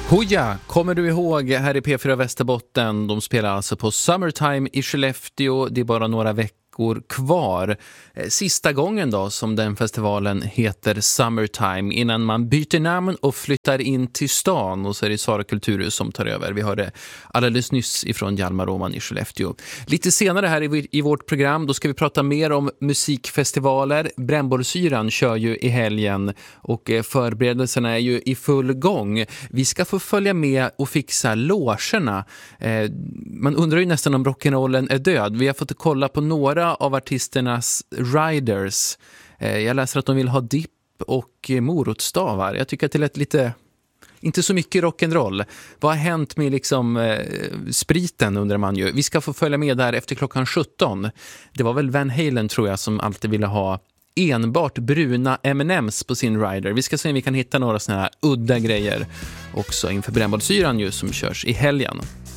Hoja, kommer du ihåg här i P4 Västerbotten? De spelar alltså på Summertime i Skellefteå. Det är bara några veckor kvar. Sista gången då som den festivalen heter Summertime innan man byter namn och flyttar in till stan, och så är det Sara Kulturhus som tar över. Vi hörde alldeles nyss ifrån Hjalmar Roman i Skellefteå. Lite senare här i vårt program då ska vi prata mer om musikfestivaler. Brännbollsyran kör ju i helgen och förberedelserna är ju i full gång. Vi ska få följa med och fixa logerna. Man undrar ju nästan om rock'n'rollen är död. Vi har fått kolla på några av artisternas riders. Jag läser att de vill ha dipp och morotstavar. Jag tycker att det lät lite, inte så mycket rock'n'roll. Vad har hänt med liksom spriten, undrar man ju. Vi ska få följa med där efter klockan 17. Det var väl Van Halen, tror jag, som alltid ville ha enbart bruna M&M's på sin rider. Vi ska se om vi kan hitta några såna här udda grejer också inför Brännbollsyran ju som körs i helgen.